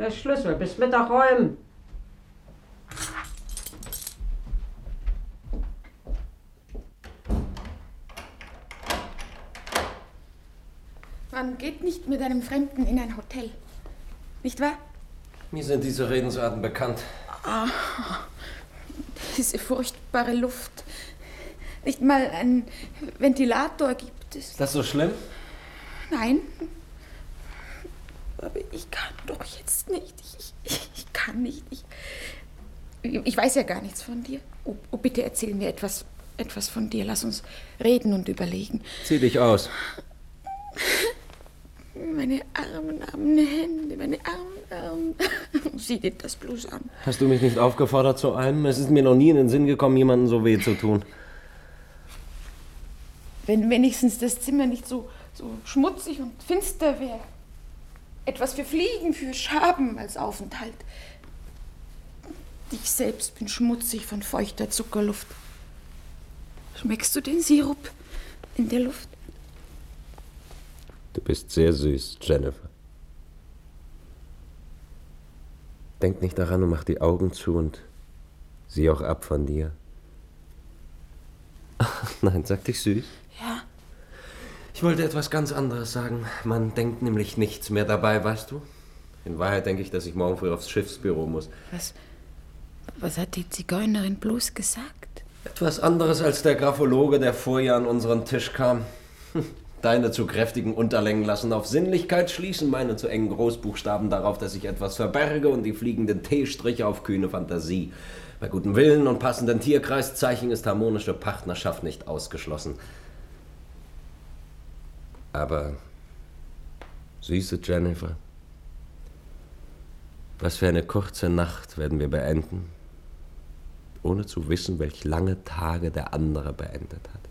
der Schlüssel. Bis Mittag räumen. Man geht nicht mit einem Fremden in ein Hotel. Nicht wahr? Mir sind diese Redensarten bekannt. Diese furchtbare Luft. Nicht mal einen Ventilator gibt es. Ist das so schlimm? Nein. Aber ich kann doch jetzt nicht. Ich kann nicht. Ich weiß ja gar nichts von dir. Oh, bitte erzähl mir etwas von dir. Lass uns reden und überlegen. Zieh dich aus. Meine armen Hände, meine armen. Sieh dir das bloß an. Hast du mich nicht aufgefordert zu allem? Es ist mir noch nie in den Sinn gekommen, jemandem so weh zu tun. Wenn wenigstens das Zimmer nicht so schmutzig und finster wäre. Etwas für Fliegen, für Schaben als Aufenthalt. Ich selbst bin schmutzig von feuchter Zuckerluft. Schmeckst du den Sirup in der Luft? Du bist sehr süß, Jennifer. Denk nicht daran und mach die Augen zu und sieh auch ab von dir. Ach, nein, sag dich süß. Ja. Ich wollte etwas ganz anderes sagen. Man denkt nämlich nichts mehr dabei, weißt du? In Wahrheit denke ich, dass ich morgen früh aufs Schiffsbüro muss. Was hat die Zigeunerin bloß gesagt? Etwas anderes als der Graphologe, der vorher an unseren Tisch kam. Deine zu kräftigen Unterlängen lassen auf Sinnlichkeit schließen, meine zu engen Großbuchstaben darauf, dass ich etwas verberge und die fliegenden T-Striche auf kühne Fantasie. Bei gutem Willen und passenden Tierkreiszeichen ist harmonische Partnerschaft nicht ausgeschlossen. Aber, süße Jennifer, was für eine kurze Nacht werden wir beenden, ohne zu wissen, welch lange Tage der andere beendet hat.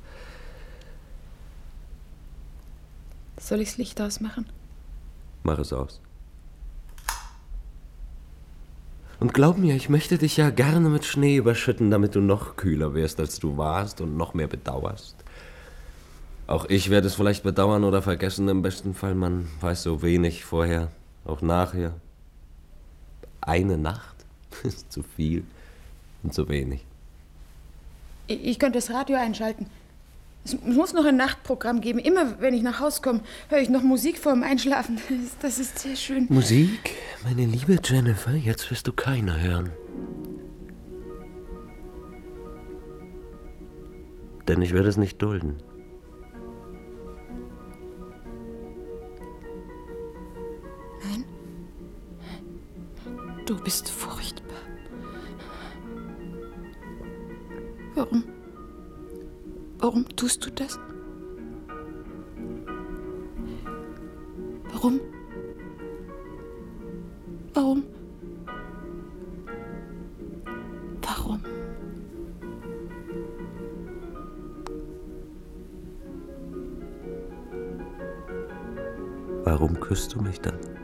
Soll ich das Licht ausmachen? Mach es aus. Und glaub mir, ich möchte dich ja gerne mit Schnee überschütten, damit du noch kühler wirst, als du warst und noch mehr bedauerst. Auch ich werde es vielleicht bedauern oder vergessen, im besten Fall. Man weiß so wenig vorher, auch nachher. Eine Nacht ist zu viel und zu wenig. Ich könnte das Radio einschalten. Es muss noch ein Nachtprogramm geben. Immer, wenn ich nach Hause komme, höre ich noch Musik vor dem Einschlafen. Das ist sehr schön. Musik? Meine liebe Jennifer, jetzt wirst du keine hören. Denn ich werde es nicht dulden. Nein? Du bist furchtbar. Warum tust du das? Warum? Warum? Warum küsst du mich dann?